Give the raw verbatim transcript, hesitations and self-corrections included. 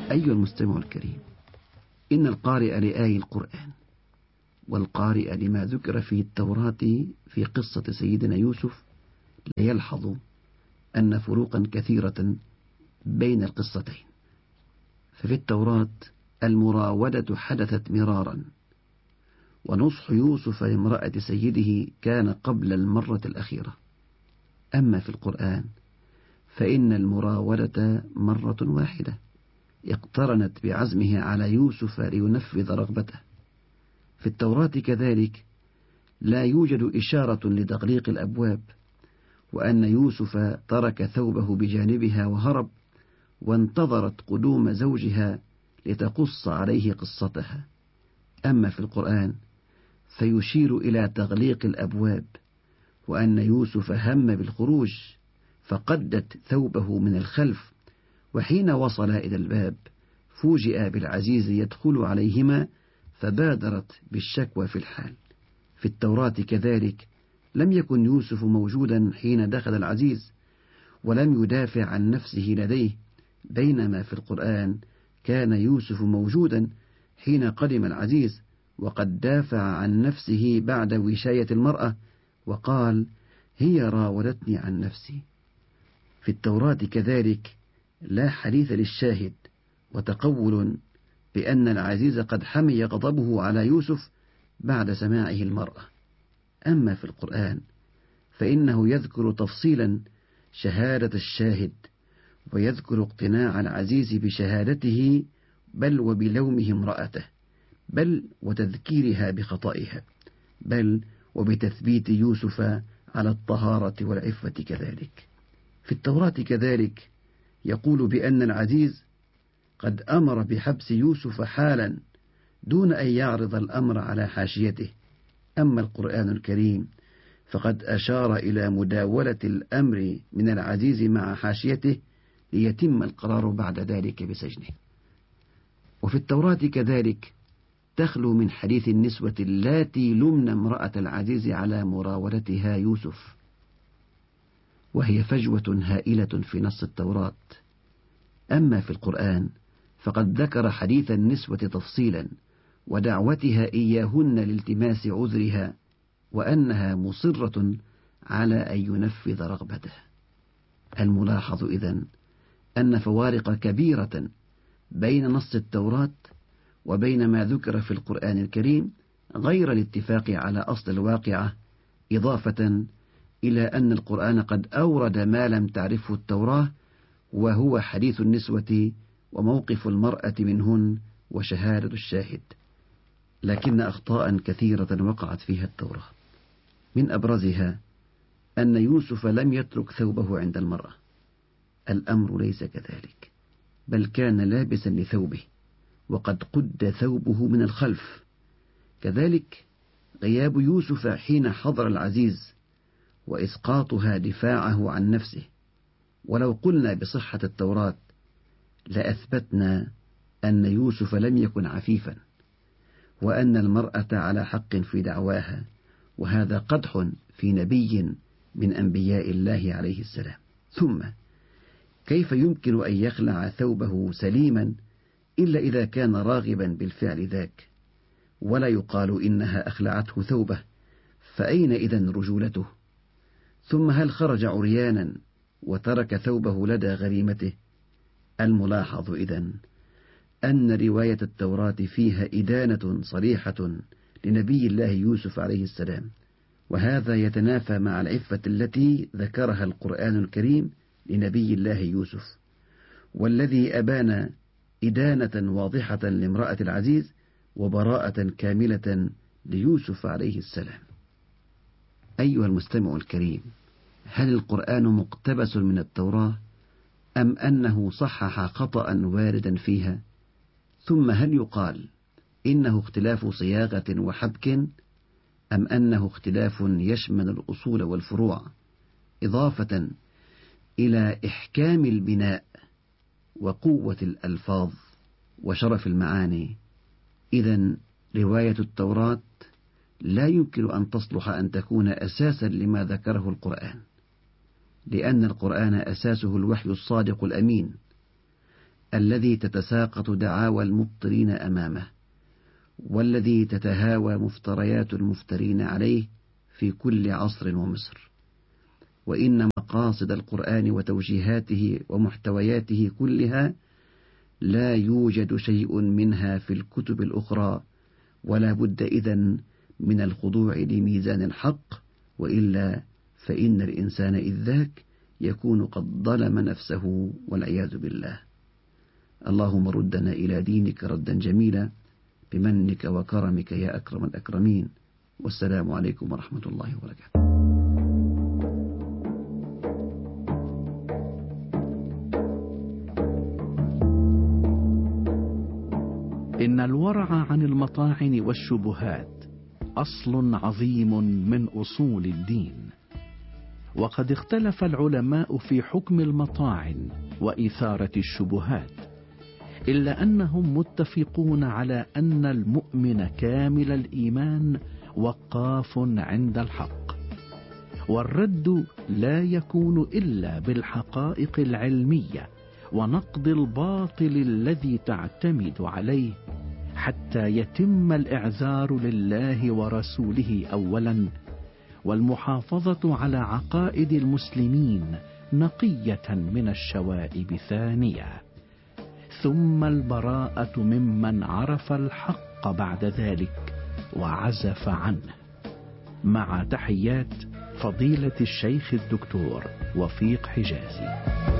أيها المستمع الكريم، إن القارئ لآي القرآن والقارئ لما ذكر في التوراة في قصة سيدنا يوسف ليلحظ أن فروقا كثيرة بين القصتين. ففي التوراة المراودة حدثت مرارا، ونصح يوسف لامرأة سيده كان قبل المرة الأخيرة. أما في القرآن فإن المراودة مرة واحدة اقترنت بعزمه على يوسف لينفذ رغبته. في التوراة كذلك لا يوجد إشارة لتغليق الأبواب، وأن يوسف ترك ثوبه بجانبها وهرب، وانتظرت قدوم زوجها لتقص عليه قصتها. أما في القرآن فيشير إلى تغليق الأبواب، وأن يوسف هم بالخروج فقدت ثوبه من الخلف، وحين وصل إلى الباب فوجئ بالعزيز يدخل عليهما فبادرت بالشكوى في الحال. في التوراة كذلك لم يكن يوسف موجودا حين دخل العزيز، ولم يدافع عن نفسه لديه، بينما في القرآن كان يوسف موجودا حين قدم العزيز، وقد دافع عن نفسه بعد وشاية المرأة وقال: هي راودتني عن نفسي. في التوراة كذلك لا حديث للشاهد وتقول بأن العزيز قد حمي غضبه على يوسف بعد سماعه المرأة. أما في القرآن فإنه يذكر تفصيلا شهادة الشاهد، ويذكر اقتناع العزيز بشهادته، بل وبلومه امرأته، بل وتذكيرها بخطئها، بل وبتثبيت يوسف على الطهارة والعفة كذلك. في التوراة كذلك يقول بأن العزيز قد أمر بحبس يوسف حالا دون أن يعرض الأمر على حاشيته. أما القرآن الكريم فقد أشار إلى مداولة الأمر من العزيز مع حاشيته ليتم القرار بعد ذلك بسجنه. وفي التوراة كذلك تخلو من حديث النسوة اللاتي لمن امرأة العزيز على مراودتها يوسف، وهي فجوة هائلة في نص التوراة. أما في القرآن فقد ذكر حديث النسوة تفصيلا، ودعوتها إياهن لالتماس عذرها، وأنها مصرة على أن ينفذ رغبته. الملاحظ إذن أن فوارق كبيرة بين نص التوراة وبين ما ذكر في القرآن الكريم، غير الاتفاق على أصل الواقعة، إضافة إلى أن القرآن قد أورد ما لم تعرفه التوراة، وهو حديث النسوة وموقف المرأة منهن وشهادة الشاهد. لكن أخطاء كثيرة وقعت فيها التوراة، من أبرزها أن يوسف لم يترك ثوبه عند المرأة. الأمر ليس كذلك، بل كان لابسا لثوبه، وقد قد ثوبه من الخلف. كذلك غياب يوسف حين حضر العزيز وإسقاطها دفاعه عن نفسه. ولو قلنا بصحة التوراة لأثبتنا أن يوسف لم يكن عفيفا، وأن المرأة على حق في دعواها، وهذا قدح في نبي من أنبياء الله عليه السلام. ثم كيف يمكن أن يخلع ثوبه سليما إلا إذا كان راغبا بالفعل ذاك؟ ولا يقال إنها أخلعته ثوبه، فأين إذن رجولته؟ ثم هل خرج عريانا وترك ثوبه لدى غريمته؟ الملاحظ إذن أن رواية التوراة فيها إدانة صريحة لنبي الله يوسف عليه السلام، وهذا يتنافى مع العفة التي ذكرها القرآن الكريم لنبي الله يوسف، والذي أبان إدانة واضحة لامرأة العزيز وبراءة كاملة ليوسف عليه السلام. أيها المستمع الكريم، هل القرآن مقتبس من التوراة، أم أنه صحح خطأ واردا فيها؟ ثم هل يقال إنه اختلاف صياغة وحبك، أم أنه اختلاف يشمل الأصول والفروع، إضافة إلى إحكام البناء وقوة الألفاظ وشرف المعاني؟ إذن رواية التوراة لا يمكن أن تصلح أن تكون أساسا لما ذكره القرآن، لأن القرآن أساسه الوحي الصادق الأمين. الذي تتساقط دعاوى المبطلين أمامه، والذي تتهاوى مفتريات المفترين عليه في كل عصر ومصر. وإن مقاصد القرآن وتوجيهاته ومحتوياته كلها لا يوجد شيء منها في الكتب الأخرى، ولا بد إذن من الخضوع لميزان الحق، وإلا فإن الإنسان إذ ذاك يكون قد ظلم نفسه والعياذ بالله. اللهم ردنا إلى دينك ردا جميلا بمنك وكرمك يا أكرم الأكرمين. والسلام عليكم ورحمة الله وبركاته. إن الورع عن المطاعن والشبهات أصل عظيم من أصول الدين، وقد اختلف العلماء في حكم المطاعن وإثارة الشبهات، إلا أنهم متفقون على أن المؤمن كامل الإيمان وقاف عند الحق، والرد لا يكون إلا بالحقائق العلمية ونقد الباطل الذي تعتمد عليه، حتى يتم الإعذار لله ورسوله أولا، والمحافظة على عقائد المسلمين نقية من الشوائب ثانية، ثم البراءة ممن عرف الحق بعد ذلك وعزف عنه. مع تحيات فضيلة الشيخ الدكتور وفيق حجازي.